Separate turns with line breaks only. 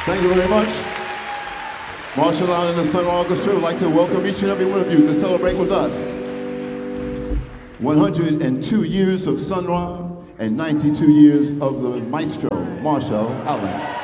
Thank you very much. Marshall Allen and the Sun Ra Orchestra would like to welcome each and every one of you to celebrate with us 102 years of Sun Ra and 92 years of the maestro, Marshall Allen.